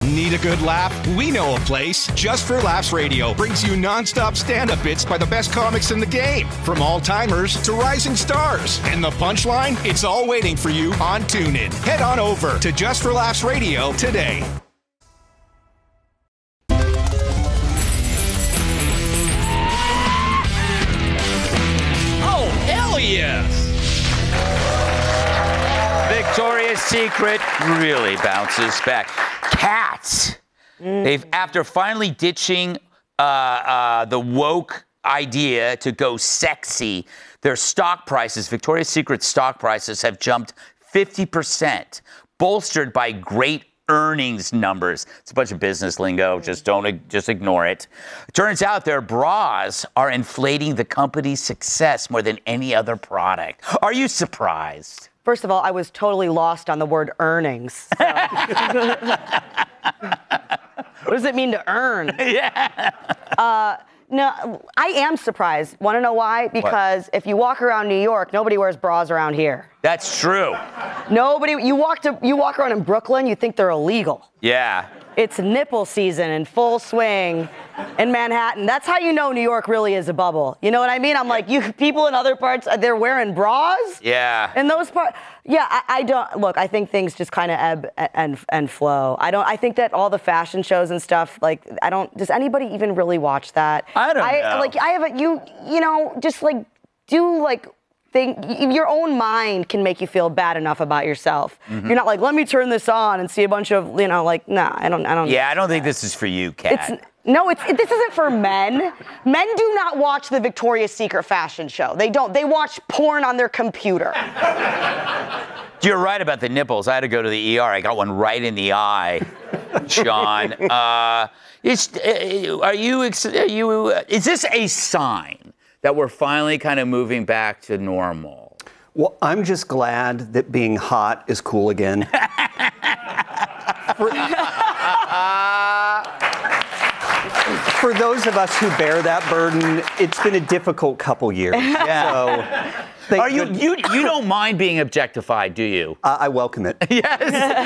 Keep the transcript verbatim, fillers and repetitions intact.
Need a good laugh? We know a place. Just for Laughs Radio brings you nonstop stand-up bits by the best comics in the game, from all-timers to rising stars. And the punchline? It's all waiting for you on TuneIn. Head on over to Just for Laughs Radio today. Oh, hell yes! Victoria's Secret really bounces back. Cats. Mm. They've, after finally ditching uh, uh, the woke idea to go sexy, their stock prices, Victoria's Secret stock prices, have jumped fifty percent, bolstered by great earnings numbers. It's a bunch of business lingo. Just don't, just ignore it. It turns out their bras are inflating the company's success more than any other product. Are you surprised? First of all, I was totally lost on the word earnings. So. What does it mean to earn? Yeah. Uh, no, I am surprised. Want to know why? Because what? If you walk around New York, nobody wears bras around here. That's true. Nobody. You walk to you walk around in Brooklyn, you think they're illegal. Yeah. It's nipple season in full swing in Manhattan. That's how you know New York really is a bubble. You know what I mean? I'm like, you people in other parts, they're wearing bras? Yeah. In those parts? Yeah, I, I don't, look, I think things just kind of ebb and and flow. I don't, I think that all the fashion shows and stuff, like, I don't, does anybody even really watch that? I don't I, know. Like, I have a, you, you know, just like, do like, Think, your own mind can make you feel bad enough about yourself. Mm-hmm. You're not like, let me turn this on and see a bunch of, you know, like, nah, I don't, I don't. Yeah, I don't think this is for you, Kat. It's, no, it's, it, this isn't for men. Men do not watch the Victoria's Secret fashion show. They don't. They watch porn on their computer. You're right about the nipples. I had to go to the E R. I got one right in the eye, Sean. Uh, it's, uh, are you, are you, uh, is this a sign that we're finally kind of moving back to normal? Well, I'm just glad that being hot is cool again. for, for those of us who bear that burden, it's been a difficult couple years. Yeah. So, Are you, you you don't mind being objectified, do you? Uh, I welcome it. Yes.